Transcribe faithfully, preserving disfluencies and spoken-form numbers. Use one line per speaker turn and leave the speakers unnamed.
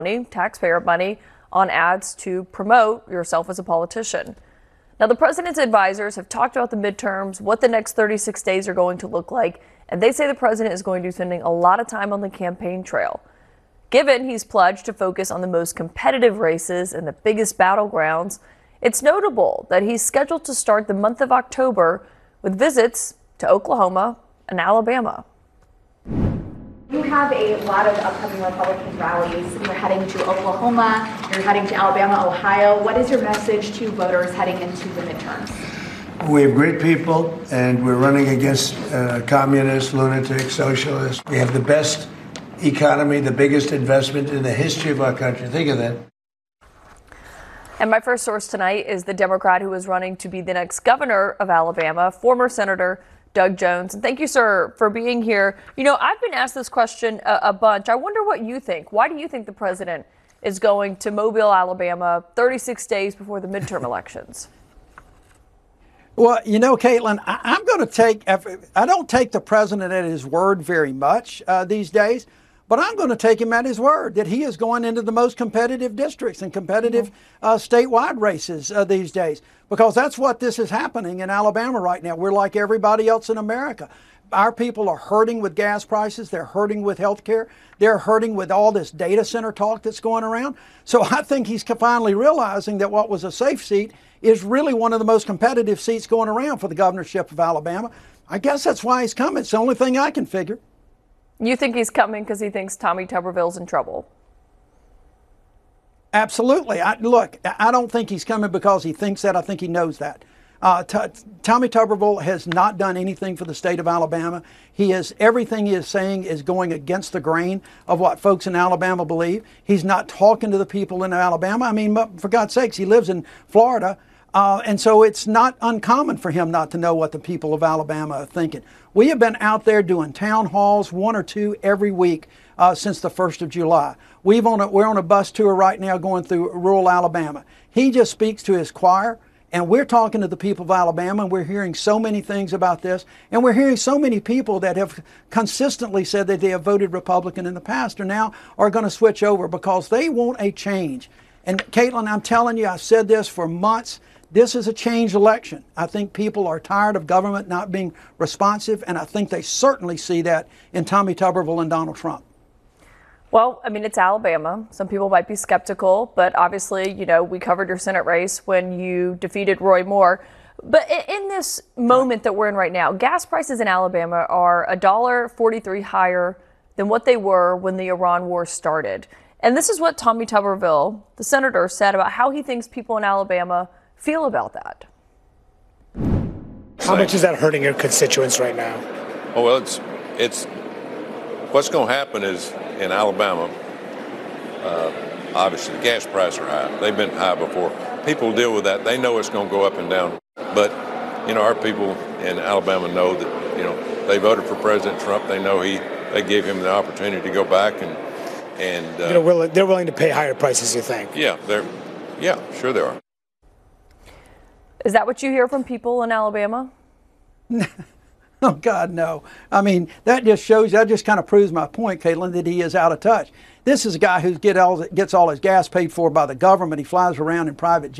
taxpayer money on ads to promote yourself as a politician. Now, the president's advisors have talked about the midterms, what the next thirty-six days are going to look like, and they say the president is going to be spending a lot of time on the campaign trail. Given he's pledged to focus on the most competitive races and the biggest battlegrounds, it's notable that he's scheduled to start the month of October with visits to Oklahoma and Alabama.
You have a lot of upcoming Republican rallies. You're heading to Oklahoma, you're heading to Alabama, Ohio. What is your message to voters heading into the midterms?
We have great people, and we're running against uh, communists, lunatics, socialists. We have the best economy, the biggest investment in the history of our country. Think of that.
And my first source tonight is the Democrat who is running to be the next governor of Alabama, former Senator Doug Jones. And thank you, sir, for being here. You know, I've been asked this question a, a bunch. I wonder what you think. Why do you think the president is going to Mobile, Alabama, thirty-six days before the midterm elections?
Well, you know, Caitlin, I, I'm going to take, I don't take the president at his word very much uh, these days, but I'm going to take him at his word that he is going into the most competitive districts and competitive mm-hmm. uh, statewide races uh, these days, because that's what this is happening in Alabama right now. We're like everybody else in America. Our people are hurting with gas prices. They're hurting with health care. They're hurting with all this data center talk that's going around. So I think he's finally realizing that what was a safe seat is really one of the most competitive seats going around for the governorship of Alabama. I guess that's why he's coming. It's the only thing I can figure.
You think he's coming because he thinks Tommy Tuberville's in trouble?
Absolutely. I, look, I don't think he's coming because he thinks that. I think he knows that. Uh, t- Tommy Tuberville has not done anything for the state of Alabama. He is, everything he is saying is going against the grain of what folks in Alabama believe. He's not talking to the people in Alabama. I mean, for God's sakes, he lives in Florida. Uh, and so it's not uncommon for him not to know what the people of Alabama are thinking. We have been out there doing town halls, one or two every week uh, since the first of July. We've on a, we're on a bus tour right now going through rural Alabama. He just speaks to his choir, and we're talking to the people of Alabama, and we're hearing so many things about this. And we're hearing so many people that have consistently said that they have voted Republican in the past are now are going to switch over because they want a change. And Caitlin, I'm telling you, I've said this for months. This is a change election. I think people are tired of government not being responsive, and I think they certainly see that in Tommy Tuberville and Donald Trump.
Well, I mean, it's Alabama. Some people might be skeptical, but obviously, you know, we covered your Senate race when you defeated Roy Moore. But in this moment that we're in right now, gas prices in Alabama are one dollar forty-three higher than what they were when the Iran war started. And this is what Tommy Tuberville, the senator, said about how he thinks people in Alabama feel about that.
How much is that hurting your constituents right now?
Oh, well, it's it's what's going to happen is in Alabama, uh, obviously the gas prices are high. They've been high before. People deal with that. They know it's going to go up and down. But, you know, our people in Alabama know that, you know, they voted for President Trump. They know he, they gave him the opportunity to go back and, and uh,
you know, willing, they're willing to pay higher prices, you think?
Yeah, they're, yeah, sure they are.
Is that what you hear from people in Alabama?
Oh, God, no. I mean, that just shows, that just kind of proves my point, Caitlin, that he is out of touch. This is a guy who get all, gets all his gas paid for by the government. He flies around in private jets.